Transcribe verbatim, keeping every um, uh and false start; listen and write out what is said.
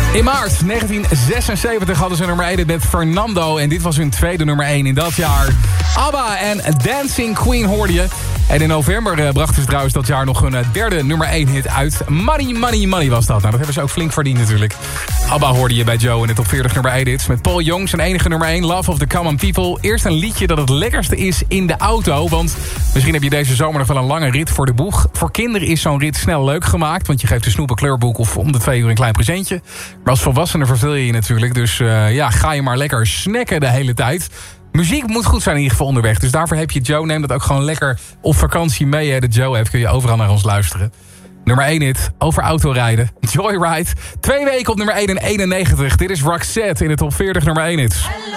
In maart negentien zesenzeventig hadden ze nummer één met Fernando. En dit was hun tweede nummer één in dat jaar. ABBA en Dancing Queen hoorde je. En in november uh, brachten ze trouwens dat jaar nog hun uh, derde nummer één hit uit. Money, Money, Money was dat. Nou, dat hebben ze ook flink verdiend natuurlijk. ABBA hoorde je bij Joe in de top veertig nummer één hits. Met Paul Young, zijn enige nummer één, Love of the Common People. Eerst een liedje dat het lekkerste is in de auto. Want misschien heb je deze zomer nog wel een lange rit voor de boeg. Voor kinderen is zo'n rit snel leuk gemaakt. Want je geeft de snoep een kleurboek of om de twee uur een klein presentje. Maar als volwassene verveel je je natuurlijk. Dus uh, ja, ga je maar lekker snacken de hele tijd. Muziek moet goed zijn in ieder geval onderweg. Dus daarvoor heb je Joe. Neem dat ook gewoon lekker op vakantie mee. Hè. De Joe-app kun je overal naar ons luisteren. Nummer één hit over autorijden. Joyride. Twee weken op nummer één en eenennegentig. Dit is Roxette in de top veertig nummer één hits.